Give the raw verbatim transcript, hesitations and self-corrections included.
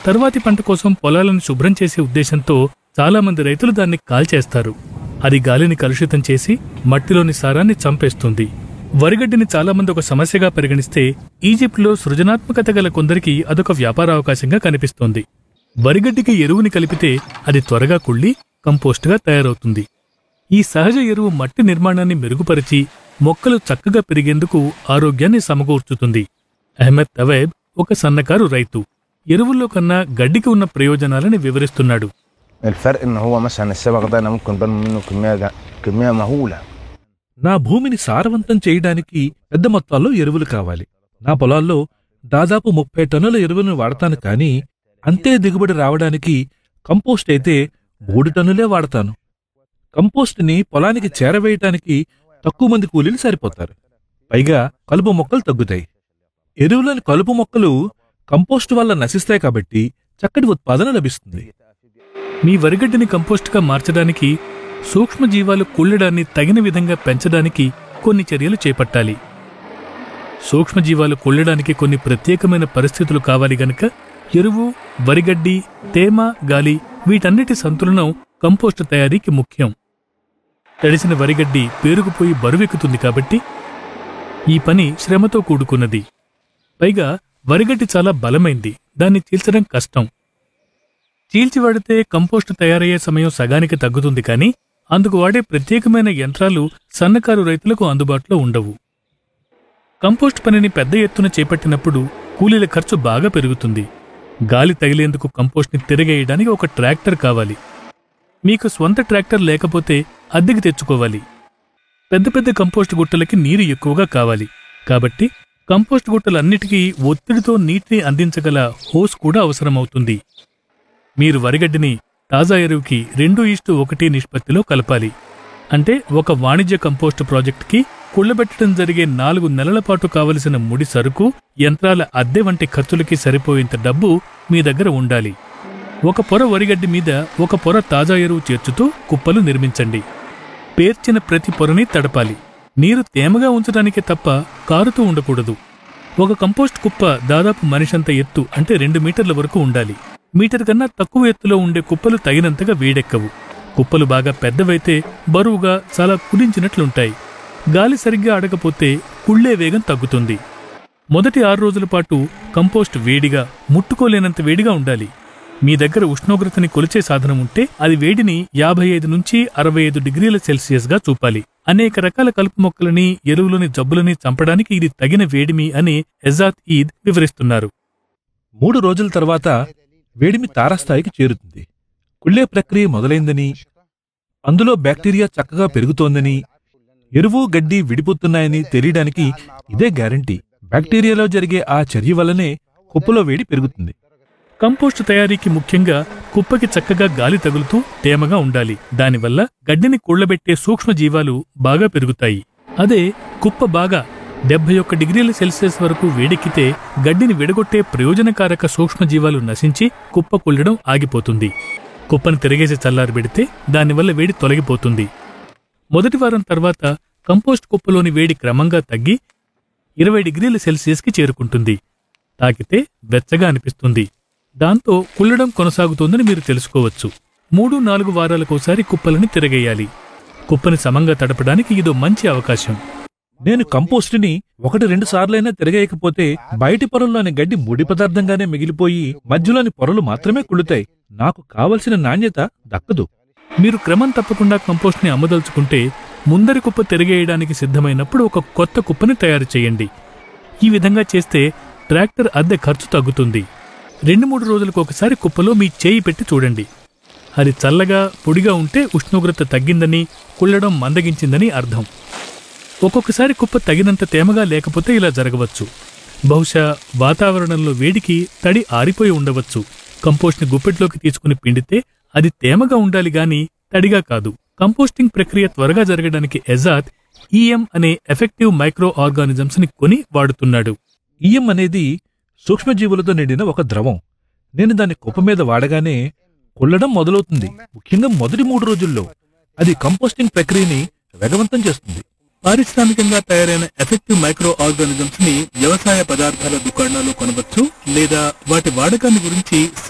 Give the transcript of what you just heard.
తర్వాతి పంట కోసం పొలాలను శుభ్రం చేసే ఉద్దేశంతో చాలా మంది రైతులు దాన్ని కాల్చేస్తారు. అది గాలిని కలుషితం చేసి మట్టిలోని సారాన్ని చంపేస్తుంది. వరిగడ్డిని చాలా మంది ఒక సమస్యగా పరిగణిస్తే ఈజిప్ట్లో సృజనాత్మకత గల కొందరికి అదొక వ్యాపారావకాశంగా కనిపిస్తోంది. వరిగడ్డికి ఎరువుని కలిపితే అది త్వరగా కుళ్ళి కంపోస్టుగా తయారవుతుంది. ఈ సహజ ఎరువు మట్టి నిర్మాణాన్ని మెరుగుపరిచి మొక్కలు చక్కగా పెరిగేందుకు ఆరోగ్యాన్ని సమకూర్చుతుంది. అహ్మద్ తవైబ్ ఒక సన్నకారు రైతు. ఎరువుల్లో కన్నా గడ్డికి ఉన్న ప్రయోజనాలని వివరిస్తున్నాడు. నా భూమిని సారవంతం చేయడానికి పెద్ద మొత్తాల్లో ఎరువులు కావాలి. నా పొలాల్లో దాదాపు ముప్పై టన్నుల ఎరువులను వాడతాను, కానీ అంతే దిగుబడి రావడానికి కంపోస్ట్ అయితే మూడు టన్నులే వాడతాను. కంపోస్ట్ని పొలానికి చేరవేయటానికి తక్కువ మంది కూలీలు సరిపోతారు. పైగా కలుపు మొక్కలు తగ్గుతాయి. ఎరువులోని కలుపు మొక్కలు కంపోస్టు వల్ల నశిస్తాయి కాబట్టి చక్కటి ఉత్పాదన లభిస్తుంది. మీ వరిగడ్డిని కంపోస్టుగా మార్చడానికి, సూక్ష్మజీవాలు కుళ్ళడాన్ని తగిన విధంగా పెంచడానికి కొన్ని చర్యలు చేపట్టాలి. సూక్ష్మజీవాలు కుళ్ళడానికి కొన్ని ప్రత్యేకమైన పరిస్థితులు కావాలి గనక ఎరువు, వరిగడ్డి, తేమ, గాలి వీటన్నిటి సంతులనం కంపోస్టు తయారీకి ముఖ్యం. తడిసిన వరిగడ్డి పేరుకుపోయి బరువెక్కుతుంది కాబట్టి ఈ పని శ్రమతో కూడుకున్నది. పైగా వరిగడ్డి చాలా బలమైంది, దాన్ని చీల్చడం కష్టం. చీల్చివాడితే కంపోస్టు తయారయ్యే సమయం సగానికి తగ్గుతుంది, కానీ అందుకు వాడే ప్రత్యేకమైన యంత్రాలు సన్నకారు రైతులకు అందుబాటులో ఉండవు. కంపోస్ట్ పనిని పెద్ద ఎత్తున చేపట్టినప్పుడు కూలీల ఖర్చు బాగా పెరుగుతుంది. గాలి తగిలేందుకు కంపోస్ట్ని తిరగేయడానికి ఒక ట్రాక్టర్ కావాలి. మీకు స్వంత ట్రాక్టర్ లేకపోతే అద్దెకి తెచ్చుకోవాలి. పెద్ద పెద్ద కంపోస్ట్ గుట్టలకి నీరు ఎక్కువగా కావాలి, కాబట్టి కంపోస్ట్ గుట్టలన్నిటికీ ఒత్తిడితో నీటిని అందించగల హోస్ కూడా అవసరమవుతుంది. మీరు వరిగడ్డిని తాజా ఎరువుకి రెండు ఈస్టు ఒకటి నిష్పత్తిలో కలపాలి. అంటే ఒక వాణిజ్య కంపోస్టు ప్రాజెక్టుకి కుళ్ళబెట్టడం జరిగే నాలుగు నెలల పాటు కావలసిన ముడి సరుకు, యంత్రాల అద్దె వంటి ఖర్చులకి సరిపోయేంత డబ్బు మీ దగ్గర ఉండాలి. ఒక పొర వరిగడ్డి మీద ఒక పొర తాజా ఎరువు చేర్చుతూ కుప్పలు నిర్మించండి. పేర్చిన ప్రతి పొరని తడపాలి. నీరు తేమగా ఉంచడానికే తప్ప కారుతూ ఉండకూడదు. ఒక కంపోస్ట్ కుప్ప దాదాపు మనిషంత ఎత్తు, అంటే రెండు మీటర్ల వరకు ఉండాలి. మీటర్ కన్నా తక్కువ ఎత్తులో ఉండే కుప్పలు తగినంతగా వేడెక్కవు. కుప్పలు బాగా పెద్దవైతే బరువుగా చాలా కుదించినట్లుంటాయి. గాలి సరిగ్గా ఆడకపోతే కుళ్ళే వేగం తగ్గుతుంది. మొదటి ఆరు రోజుల పాటు కంపోస్ట్ వేడిగా, ముట్టుకోలేనంత వేడిగా ఉండాలి. మీ దగ్గర ఉష్ణోగ్రతని కొలిచే సాధనం ఉంటే అది వేడిని యాభై ఐదు నుంచి అరవై ఐదు డిగ్రీల సెల్సియస్గా చూపాలి. అనేక రకాల కలుపు మొక్కలని, ఎరువులోని జబ్బులని చంపడానికి ఇది తగిన వేడిమి అని ఎజాత్ ఈద్ వివరిస్తున్నారు. మూడు రోజుల తర్వాత వేడిమి తారాస్థాయికి చేరుతుంది. కుళ్ళే ప్రక్రియ మొదలైందని, అందులో బ్యాక్టీరియా చక్కగా పెరుగుతోందని, ఎరువు, గడ్డి విడిపోతున్నాయని తెలియడానికి ఇదే గ్యారంటీ. బ్యాక్టీరియాలో జరిగే ఆ చర్య వల్లనే కుప్పలో వేడి పెరుగుతుంది. కంపోస్టు తయారీకి ముఖ్యంగా కుప్పకి చక్కగా గాలి తగులుతూ తేమగా ఉండాలి. దానివల్ల గడ్డిని కూళ్లబెట్టే సూక్ష్మజీవాలు బాగా పెరుగుతాయి. అదే కుప్ప బాగా డెబ్బై ఒక్క డిగ్రీల సెల్సియస్ వరకు వేడెక్కితే గడ్డిని విడగొట్టే ప్రయోజనకారక సూక్ష్మజీవాలు నశించి కుప్ప కుళ్ళడం ఆగిపోతుంది. కుప్పను తిరగేసి చల్లారబెడితే దానివల్ల వేడి తొలగిపోతుంది. మొదటి వారం తర్వాత కంపోస్ట్ కుప్పలోని వేడి క్రమంగా తగ్గి ఇరవై డిగ్రీల సెల్సియస్కి చేరుకుంటుంది. తాకితే వెచ్చగా అనిపిస్తుంది. దాంతో కుళ్ళడం కొనసాగుతోందని మీరు తెలుసుకోవచ్చు. మూడు నాలుగు వారాలకోసారి కుప్పలని తిరగేయాలి. కుప్పని సమంగా తడపడానికి ఇదో మంచి అవకాశం. నేను కంపోస్టుని ఒకటి రెండు సార్లైనా తిరగేయకపోతే బయటి పొరల్లోని గడ్డి ముడి పదార్థంగానే మిగిలిపోయి మధ్యలోని పొరలు మాత్రమే కుళ్ళుతాయి. నాకు కావలసిన నాణ్యత దక్కదు. మీరు క్రమం తప్పకుండా కంపోస్ట్ని అమ్మదలుచుకుంటే ముందరి కుప్ప తిరగేయడానికి సిద్ధమైనప్పుడు ఒక కొత్త కుప్పని తయారు చేయండి. ఈ విధంగా చేస్తే ట్రాక్టర్ అద్దె ఖర్చు తగ్గుతుంది. రెండు మూడు రోజులకు ఒకసారి కుప్పలో మీ చేయి పెట్టి చూడండి. అది చల్లగా, పొడిగా ఉంటే ఉష్ణోగ్రత తగ్గిందని, కుళ్ళడం మందగించిందని అర్థం. ఒక్కొక్కసారి కుప్ప తగినంత తేమగా లేకపోతే ఇలా జరగవచ్చు. బహుశా వాతావరణంలో వేడికి తడి ఆరిపోయి ఉండవచ్చు. కంపోస్ట్ని గుప్పెట్లోకి తీసుకుని పిండితే అది తేమగా ఉండాలి గాని తడిగా కాదు. కంపోస్టింగ్ ప్రక్రియ త్వరగా జరగడానికి ఎజాత్ ఈఎం అనే ఎఫెక్టివ్ మైక్రో ఆర్గానిజమ్స్ ని కొని వాడుతున్నాడు. ఈఎం అనేది సూక్ష్మజీవులతో నిండిన ఒక ద్రవం. నేను దాన్ని కుప్ప మీద వాడగానే కుళ్ళడం మొదలవుతుంది. ముఖ్యంగా మొదటి మూడు రోజుల్లో అది కంపోస్టింగ్ ప్రక్రియని వేగవంతం చేస్తుంది. పారిశ్రామికంగా తయారైన ఎఫెక్టివ్ మైక్రో ఆర్గానిజమ్స్ ని వ్యవసాయ పదార్థాల దుకాణాలు కొనవచ్చు, లేదా వాటి వాడకాన్ని గురించి